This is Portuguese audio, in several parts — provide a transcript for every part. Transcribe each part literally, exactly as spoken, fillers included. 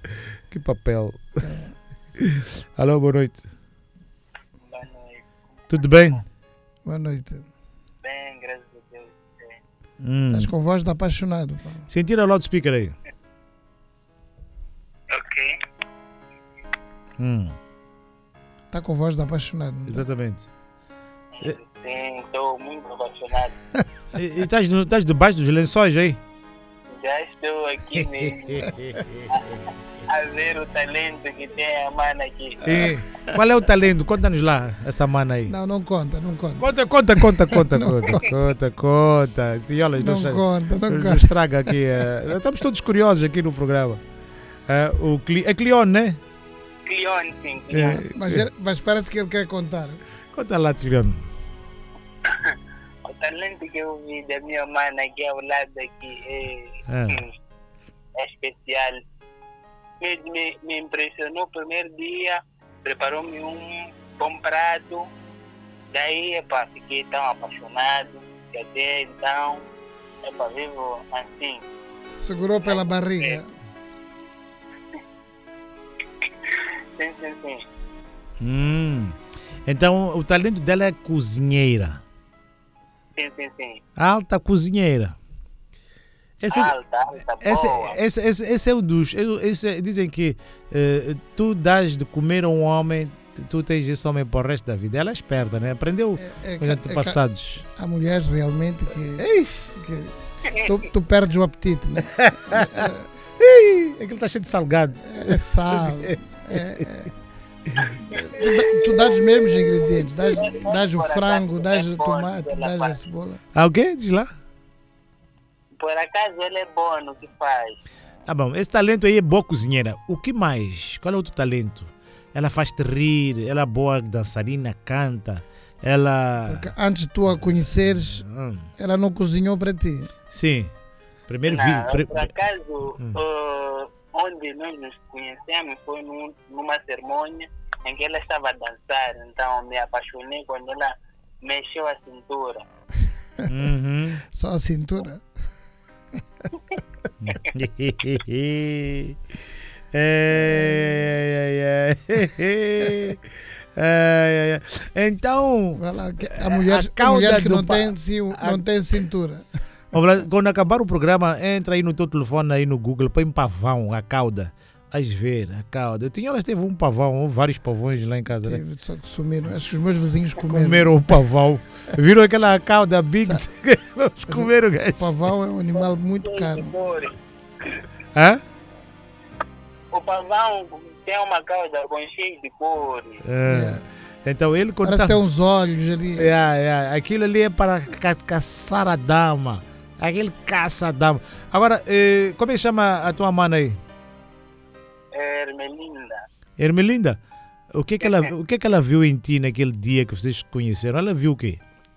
Que papel. Alô, boa noite. Boa noite. Tudo bem? Boa noite. Bem, graças a Deus. Hum. Estás com voz de apaixonado. Pá. Sentir a loudspeaker aí. Ok. Hum. Está com voz de apaixonado. Não tá? Exatamente. Sim, estou muito apaixonado. E e estás no- estás debaixo dos lençóis aí? Já estou aqui mesmo a ver o talento que tem a mana aqui. E qual é o talento? Conta-nos lá, essa mana aí. Não, não conta, não conta. Conta, conta, conta, conta, Não conta, conta, conta. Senhoras, Não não, conta, não não conta. estraga aqui. eh. Estamos todos curiosos aqui no programa. Eh, o Cli- é Cleon, né? Cleon, sim, Cleon. Eh, Mas, era- mas parece que ele quer contar. Conta lá, Cleon. O talento que eu vi da minha mana aqui ao lado aqui é, Ah. é especial. Me, me, me impressionou o primeiro dia, preparou-me um bom prato. Daí, epa, fiquei tão apaixonado que até então, epa, vivo assim. Segurou pela barriga. Sim, sim, sim. Hum. Então, o talento dela é cozinheira. Sim, sim, sim. Alta cozinheira. Esse, Alta, alta, esse, boa. esse, esse, esse é o dos. Esse, dizem que eh, tu dás de comer a um homem, tu tens esse homem para o resto da vida. Ela é esperta, né? Aprendeu É, é, com os que- antepassados. é que há mulheres realmente que, que tu, tu perdes o apetite, né? Ih, aquilo está cheio de salgado. É sal. É, é. Tu, dá- tu dás os mesmos ingredientes. Dás, dás o frango, dás o tomate, dás a cebola. Ah, o quê? Diz lá. Por acaso ele é bom no que faz. Tá bom, esse talento aí é boa cozinheira. O que mais? Qual é o outro talento? Ela faz-te rir, ela é boa dançarina, canta, ela... Porque antes de tu a conheceres, Hum, ela não cozinhou para ti. sim, primeiro vi... Não, pre- por acaso, Hum. uh, onde nós nos conhecemos foi num, numa cerimônia em que ela estava a dançar. Então me apaixonei quando ela mexeu a cintura. Uhum. Só a cintura. Ai, ai, ai. Ai, ai, ai. Então, Vai lá, que- há mulheres, a há cauda mulheres que do não pa- têm, sim, a- não têm cintura. vamos lá, quando acabar o programa, entra aí no teu telefone, aí no Google, põe pavão, a cauda. Vais ver, a cauda. Eu tinha, elas teve um pavão, ou vários pavões lá em casa. Né? Tive, só que sumiram. Acho que os meus vizinhos comeram. Comeram o pavão. Viram aquela cauda big? Vamos comer o O gajo. pavão é um animal muito caro. Cores. Hã? O pavão tem uma cauda com cheio de cores. É. Então ele quando Parece tá... que tem uns olhos ali. É, é, aquilo ali é para ca- caçar a dama. Aquele caça a dama. Agora, eh, como é que chama a tua mana aí? É Ermelinda. Ermelinda, o que, que ela, o que, que ela viu em ti naquele dia que vocês se conheceram? Ela viu o quê?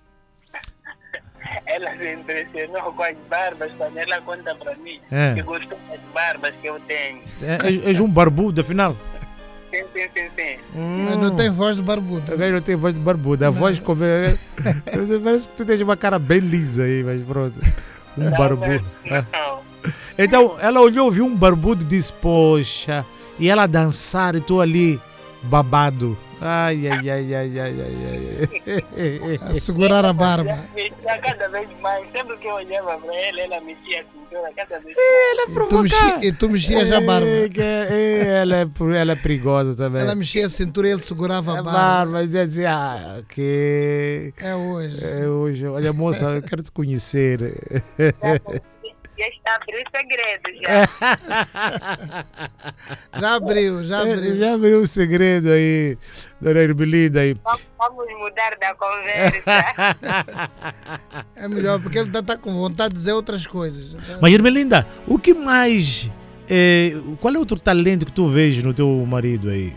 Ela se impressionou com as barbas quando ela conta para mim É. que gostou das barbas que eu tenho. É, és- és um barbudo, afinal. Sim, sim, sim, sim. Mas não tem voz de barbudo. O gajo não tem voz de barbudo. A voz como é- parece que tu tens uma cara bem lisa aí, mas pronto. Um barbudo. É. Não. Então, ela olhou, viu um barbudo e disse, poxa, e ela dançar e tu ali, babado. Ai, ai, ai, ai, ai, ai, ai. A segurar a barba. Mexia cada vez mais. Sempre que eu olhava para ela, ela mexia a cintura cada vez mais. Ela é E tu, provocar. mexi, e tu mexias a barba. É, que- é, ela, é, ela é perigosa também. Ela mexia a cintura e ele segurava a a barba. barba, e dizia assim, ah, ok. É hoje. É hoje, olha moça, eu quero te conhecer. Já está a abrir segredo já. Já abriu, já abriu. Já abriu o segredo aí, dona Ermelinda aí. Vamos mudar da conversa. É melhor, porque ele está com vontade de dizer outras coisas. Mas Ermelinda, o que mais, eh, qual é outro talento que tu vês no teu marido aí?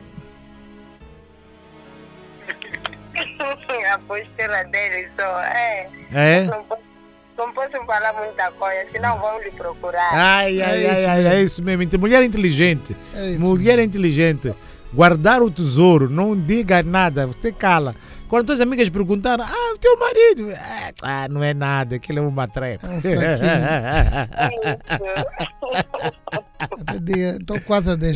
A postura dele só é. É? Não, po- não posso falar muita coisa, senão vão lhe procurar. Ai, ai, É ai, isso ai, mesmo. é isso mesmo. Então, mulher inteligente, É isso. mulher inteligente, guardar o tesouro, não diga nada, você cala. Quando tuas amigas perguntaram, ah, o teu marido, "Ah, ah, não é nada, aquilo é uma trepa. É um fraquinho. É isso. Até dia- Estou quase a deixar.